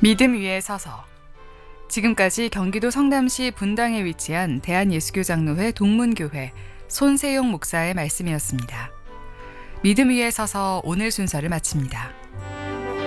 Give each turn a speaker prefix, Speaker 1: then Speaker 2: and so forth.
Speaker 1: 믿음 위에 서서. 지금까지 경기도 성남시 분당에 위치한 대한예수교장로회 동문교회 손세용 목사의 말씀이었습니다. 믿음 위에 서서 오늘 순서를 마칩니다.